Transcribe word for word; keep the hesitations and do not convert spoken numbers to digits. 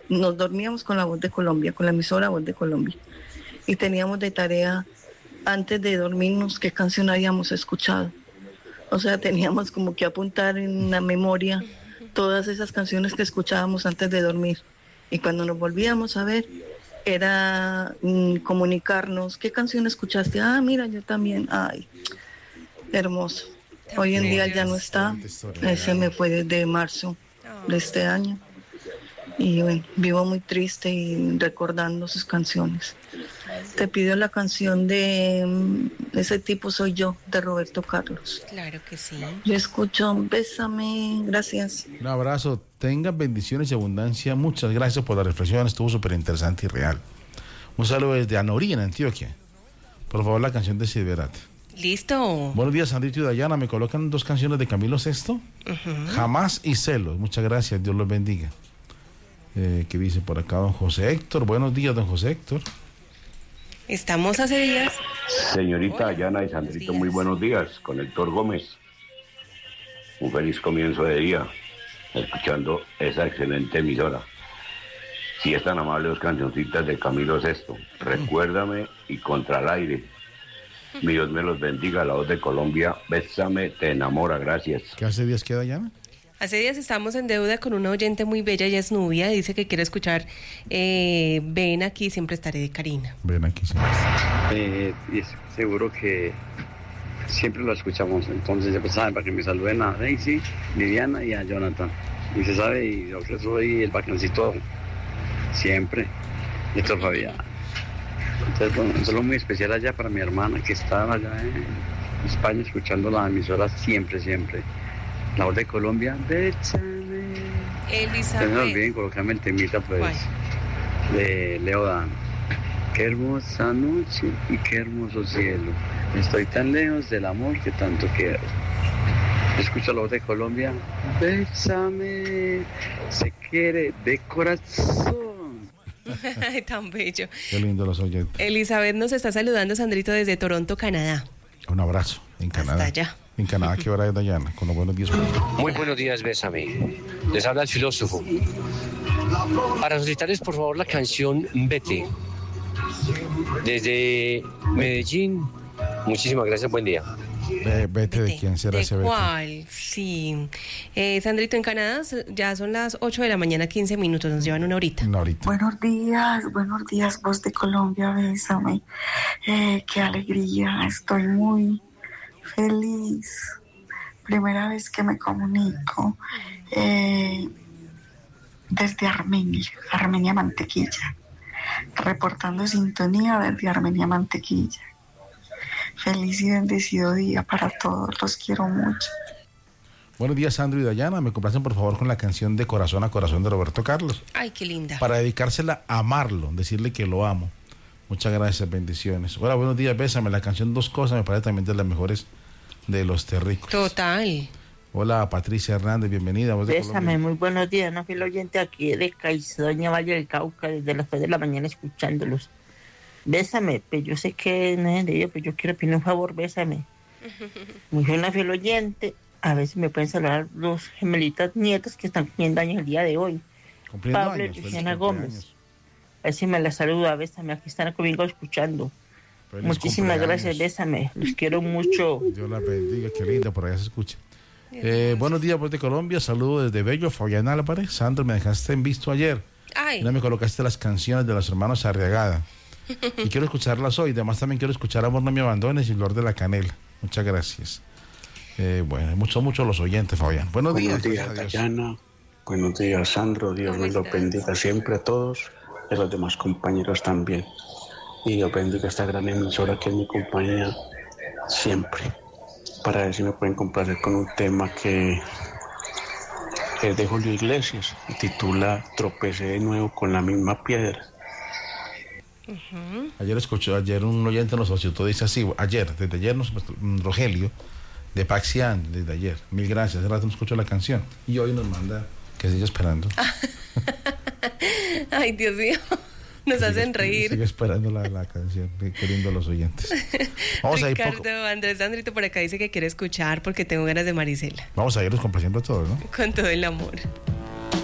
nos dormíamos con la Voz de Colombia, con la emisora Voz de Colombia. Y teníamos de tarea, antes de dormirnos, qué canción habíamos escuchado. O sea, teníamos como que apuntar en la memoria todas esas canciones que escuchábamos antes de dormir. Y cuando nos volvíamos a ver, era mm, comunicarnos, ¿qué canción escuchaste? Ah, mira, yo también. Ay, hermoso. Hoy en día ya no está. Ese me fue desde marzo de este año. Y bueno, vivo muy triste y recordando sus canciones. Te pido la canción de mm, Ese tipo soy yo, de Roberto Carlos. Claro que sí. Yo escucho, bésame, gracias. Un abrazo, tengan bendiciones y abundancia. Muchas gracias por la reflexión, estuvo súper interesante y real. Un saludo desde Anorí, en Antioquia. Por favor, la canción de Silverat. Listo. Buenos días, Sandrito y Dayana. ¿Me colocan dos canciones de Camilo Sesto? Uh-huh. Jamás y Celos. Muchas gracias, Dios los bendiga. Eh, ¿Qué dice por acá don José Héctor? Buenos días, don José Héctor. Estamos hace días. Señorita Dayana y Sandrito, muy buenos días. Con Héctor Gómez. Un feliz comienzo de día, escuchando esa excelente emisora. Si es tan amable, dos cancioncitas de Camilo Sesto. Recuérdame y Contra el aire. Mi Dios me los bendiga. La Voz de Colombia, bésame, te enamora. Gracias. ¿Qué hace días queda, Dayana? Hace días estamos en deuda con una oyente muy bella, ella es Nubia, dice que quiere escuchar eh, Ven aquí, siempre estaré, de Karina. Ven aquí, siempre eh, y es seguro que siempre lo escuchamos, entonces ya saben, para que me saluden a Daisy, Viviana y a Jonathan. Y se sabe, y yo que soy el bacancito siempre, y esto todavía. Entonces, bueno, un saludo muy especial allá para mi hermana que está allá en España escuchando la emisora siempre, siempre. La Voz de Colombia, bésame. Elizabeth. No me olviden colocarme el temita, pues, ¿cuál? De Leo Dan. Qué hermosa noche y qué hermoso cielo. Estoy tan lejos del amor que tanto quiero. Escucho La Voz de Colombia, bésame. Se quiere de corazón. Ay, tan bello. Qué lindo los oyentes. Elizabeth nos está saludando, Sandrito, desde Toronto, Canadá. Un abrazo en Canadá. Hasta allá. En Canadá, ¿qué hora es, Dayana? Con los buenos días. Muy buenos días, bésame. Les habla el filósofo. Para solicitarles, por favor, la canción Vete. Desde Medellín. Muchísimas gracias, buen día. Eh, vete, ¿de quién será ¿De ese Vete? cuál? Sí. Eh, Sandrito, en Canadá ya son las ocho de la mañana, quince minutos, nos llevan una horita. Una horita. Buenos días, buenos días, Voz de Colombia, bésame. Eh, qué alegría, estoy muy feliz. Primera vez que me comunico eh, desde Armenia, Armenia Mantequilla. Reportando sintonía desde Armenia Mantequilla. Feliz y bendecido día para todos, los quiero mucho. Buenos días, Sandro y Dayana. Me complacen por favor con la canción de Corazón a Corazón de Roberto Carlos. Ay, qué linda. Para dedicársela a amarlo, decirle que lo amo. Muchas gracias, bendiciones. Hola, buenos días, bésame. La canción Dos Cosas me parece también de las mejores de los terrícolas. Total. Hola, Patricia Hernández, bienvenida. Voz de Bésame, Colombia. muy buenos días. No fui el oyente aquí de Caicedoña, Valle del Cauca, desde las tres de la mañana escuchándolos. Bésame, pues yo sé que no es de ellos, pues yo quiero pedir un favor, bésame. Muy buena fiel oyente. A ver si me pueden saludar los gemelitas nietos que están cumpliendo años el día de hoy. Cumpliendo Pablo años, y feliz Luciana Gómez. cumpleaños. A ver si me la saluda, bésame, aquí están conmigo escuchando. Feliz Muchísimas cumpleaños. gracias, bésame, los quiero mucho. Dios la bendiga, qué linda, por allá se escucha. Eh, buenos días, Voz de Colombia, saludos desde Bello, Fabián Álvarez. Sandro, me dejaste en visto ayer. Ay. No me colocaste las canciones de los hermanos Arriagada. Y quiero escucharlas hoy. Además, también quiero escuchar Amor no me abandones y Flor de la Canela. Muchas gracias. Eh, bueno, muchos, muchos los oyentes, Fabián. Buenos, Buenos días. días, Dayana. Buenos días, Sandro. Dios nos lo bendiga siempre a todos y a los demás compañeros también. Y Dios bendiga esta gran emisora que es mi compañía siempre. Para ver si me pueden complacer con un tema que es de Julio Iglesias. Titula Tropecé de nuevo con la misma piedra. Uh-huh. Ayer escuchó, ayer un oyente nos solicitó, dice así, ayer, desde ayer nos, Rogelio, de Paxián, desde ayer, mil gracias, hace rato no escuchó la canción, y hoy nos manda que siga esperando. Ay, Dios mío, nos sigue, hacen reír. Sigue esperando la, la canción, queriendo a los oyentes. Vamos a ir Ricardo, poco, Andrés Sandrito por acá dice que quiere escuchar porque tengo ganas de Marisela. vamos a irnos complaciendo a todos, ¿no? Con todo el amor.